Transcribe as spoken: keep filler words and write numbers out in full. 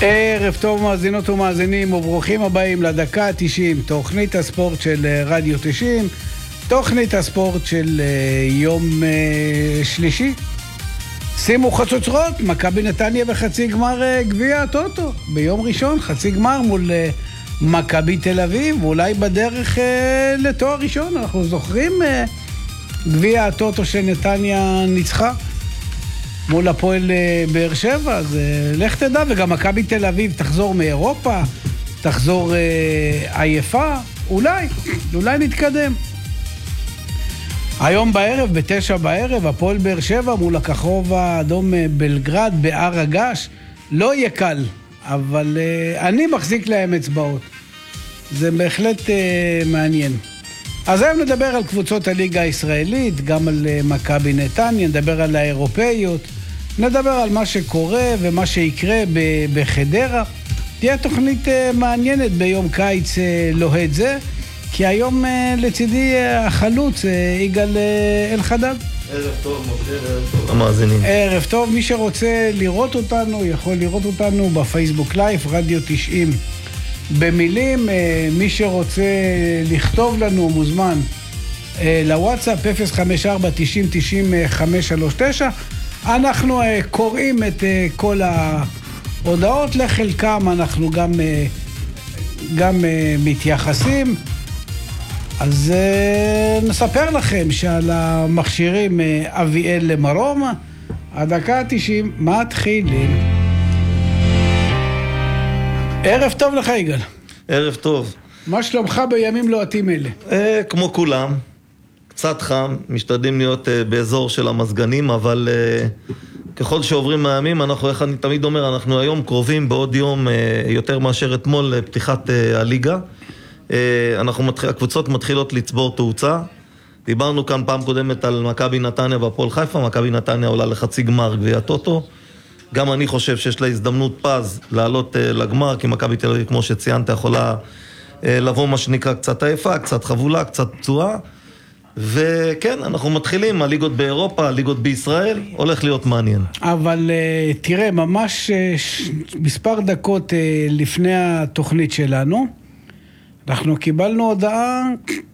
ערב טוב מאזינות ומאזינים וברוכים הבאים לדקה ה-תשעים, תוכנית הספורט של רדיו תשעים, תוכנית הספורט של יום שלישי. שימו חצוצרות, מכבי נתניה בחצי גמר גביע הטוטו. ביום ראשון חצי גמר מול מכבי תל אביב, ואולי בדרך לתואר ראשון. אנחנו זוכרים גביע הטוטו שנתניה ניצחה מול הפועל באר שבע, אז לך תדע, וגם מכבי תל אביב תחזור מאירופה, תחזור אה, עייפה, אולי, אולי נתקדם. היום בערב, בתשע בערב, הפועל באר שבע מול הכחוב האדום בלגרד בהר הגש, לא יהיה קל, אבל אה, אני מחזיק להם אצבעות. זה בהחלט אה, מעניין. אז היום נדבר על קבוצות הליגה הישראלית, גם על מכבי נתניה, נדבר על האירופאיות, נדבר על מה שקורה ומה שיקרה בחדרה. תהיה תוכנית מעניינת ביום קיץ לוהד זה, כי היום לצידי החלוץ יגאל אלחדד. ערב טוב, משה, ערב טוב המאזינים. ערב טוב, מי שרוצה לראות אותנו, יכול לראות אותנו בפייסבוק לייב, רדיו תשעים. במילים, מי שרוצה לכתוב לנו מוזמן לוואטסאפ אפס חמש ארבע תשעים תשעים חמש שלוש תשע. אנחנו קוראים את כל ההודעות, לחלקם אנחנו גם, גם מתייחסים. אז נספר לכם שעל המכשירים אביאל למרום, הדקה ה-תשעים מתחילים. ערב טוב לך יגאל. ערב טוב. מה שלומך בימים לוהטים אלה? אה, כמו כולם, קצת חם, משתדלים להיות אה, באזור של המסגנים, אבל אה, ככל שעוברים מהימים, אנחנו, איך אני תמיד אומר, אנחנו היום קרובים בעוד יום אה, יותר מאשר אתמול לפתיחת אה, הליגה. אה, אנחנו מתח... הקבוצות מתחילות לצבור תאוצה. דיברנו כאן פעם קודמת על מכבי נתניה והפועל חיפה, מכבי נתניה עולה לחצי גמר גביע הטוטו. גם אני חושב שיש לה הזדמנות פז לעלות uh, לגמר, כי מכבי תל אביב, כמו שציינת, יכולה uh, לבוא מה שנקרא קצת עייפה, קצת חבולה, קצת פצועה. וכן, אנחנו מתחילים, הליגות באירופה, הליגות בישראל, הולך להיות מעניין. אבל uh, תראה, ממש uh, מספר דקות uh, לפני התוכנית שלנו, אנחנו קיבלנו הודעה